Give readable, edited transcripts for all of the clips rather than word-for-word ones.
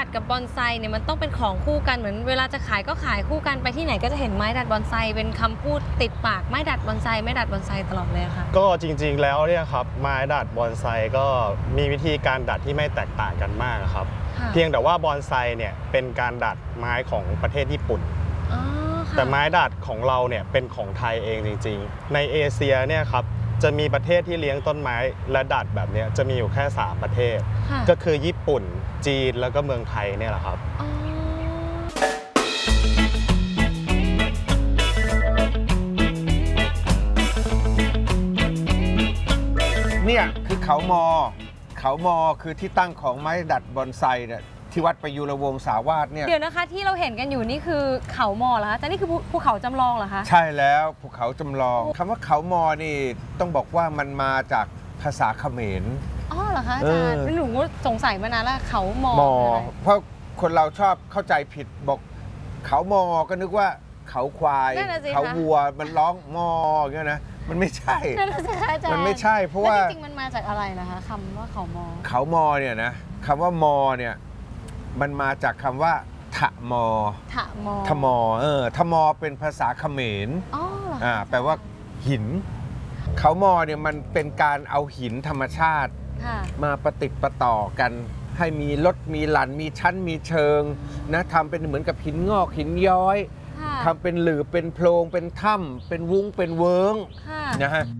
กับบอนไซเนี่ยมันต้องเป็นของคู่กันเหมือนเวลาจะขายก็ขายคู่กันไปที่ไหนก็จะเห็นไม้ดัดบอนไซเป็นคำพูดติดปากไม้ดัดบอนไซไม้ดัดบอนไซตลอดเลยค่ะก็จริงๆแล้วเนี่ยครับไม้ดัดบอนไซก็มีวิธีการดัดที่ไม่แตกต่างกันมากครับเพียงแต่ว่าบอนไซเนี่ยเป็นการดัดไม้ของประเทศญี่ปุ่นแต่ไม้ดัดของเราเนี่ยเป็นของไทยเองจริงๆในเอเชียเนี่ยครับจะมีประเทศที่เลี้ยงต้นไม้และดัดแบบนี้จะมีอยู่แค่3ประเทศก็คือญี่ปุ่นจีนแล้วก็เมืองไทยเนี่ยแหละครับเนี่ยคือเขามอคือที่ตั้งของไม้ดัดบอนไซเนี่ยที่วัดประยุรวงศาวาสเนี่ยเดี๋ยวนะคะที่เราเห็นกันอยู่นี่คือเขามอเหรอคะแต่นี่คือภูเขาจำลองเหรอคะใช่แล้วภูเขาจำลองคำว่าเขามอนี่ต้องบอกว่ามันมาจากภาษาเขมรอ๋อเหรอคะอาจารย์หนูสงสัยมานานแล้วเขามอเพราะคนเราชอบเข้าใจผิดบอกเขามอก็นึกว่าเขาควายเขาวัวมันร้องมออย่างเงี้ยนะมันไม่ใช่มันไม่ใช่เพราะว่าจริงๆมันมาจากอะไรนะคะคำว่าเขามอเนี่ยนะคำว่ามอเนี่ยมันมาจากคำว่าทะมอทะมอทะมอเป็นภาษาเขมรแปลว่าหินเขามอเนี่ยมันเป็นการเอาหินธรรมชาติมาประติดประต่อกันให้มีลดมีหลั่นมีชั้นมีเชิงนะทำเป็นเหมือนกับหินงอกหินย้อยทำเป็นหลืบเป็นโพรงเป็นถ้ำเป็นวุ้งเป็นเวิ้งนะฮะ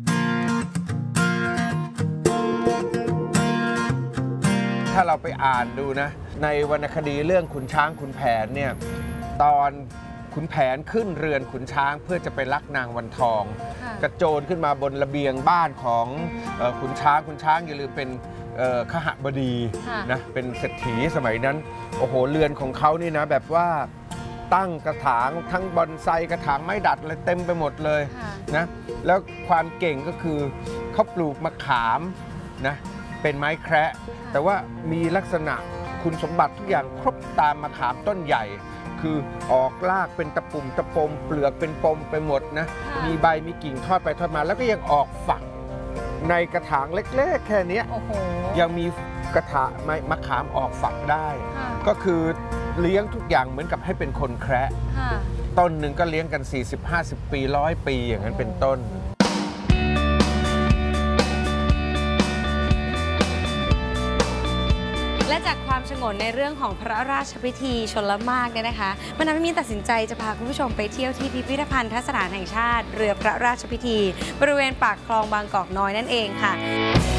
ถ้าเราไปอ่านดูนะในวรรณคดีเรื่องขุนช้างขุนแผนเนี่ยตอนขุนแผนขึ้นเรือนขุนช้างเพื่อจะไปลักนางวันทองกระโจนขึ้นมาบนระเบียงบ้านของขุนช้างอย่าลืมเป็นขหบดีนะเป็นเศรษฐีสมัยนั้นโอ้โหเรือนของเขานี่นะแบบว่าตั้งกระถางทั้งบอนไซกระถางไม้ดัดอะไรเต็มไปหมดเลยนะแล้วความเก่งก็คือเขาปลูกมะขามนะเป็นไม้แคระแต่ว่ามีลักษณะคุณสมบัติทุกอย่างครบตามมะขามต้นใหญ่คือออกรากเป็นตะปุ่มตะปมเปลือกเป็นปมไปหมดนะมีใบมีกิ่งทอดไปทอดมาแล้วก็ยังออกฝักในกระถางเล็กๆแค่นี้ยังมีกระถางมะขามออกฝักได้ก็คือเลี้ยงทุกอย่างเหมือนกับให้เป็นคนแคระต้นหนึ่งก็เลี้ยงกัน 40-50 ปี100 ปีอย่างนั้นเป็นต้นและจากความฉงนในเรื่องของพระราชพิธีชลมารเนี่ยนะคะมันทำให้มิ้นตัดสินใจจะพาคุณผู้ชมไปเที่ยวที่พิพิธภัณฑสถานแห่งชาติเรือพระราชพิธีบริเวณปากคลองบางกอกน้อยนั่นเองค่ะ